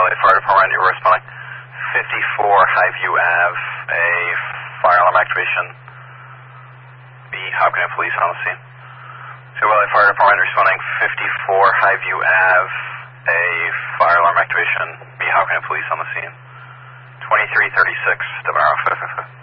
LA Fire Department, you were responding 54 Highview Ave, a fire alarm activation. B, Hopkins Police on the scene. So LA Fire Department responding 54 Highview Ave, a fire alarm activation. B, Hopkins Police on the scene. 2336, Debarro.